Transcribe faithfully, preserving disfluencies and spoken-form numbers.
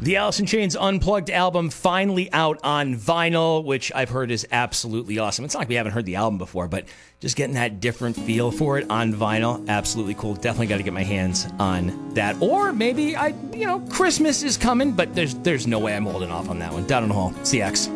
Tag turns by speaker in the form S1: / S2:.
S1: The Alice in Chains Unplugged album finally out on vinyl, which I've heard is absolutely awesome. It's not like we haven't heard the album before, but just getting that different feel for it on vinyl, absolutely cool. Definitely got to get my hands on that. Or maybe I, you know, Christmas is coming, but there's there's no way I'm holding off on that one. Down in the hall, C X.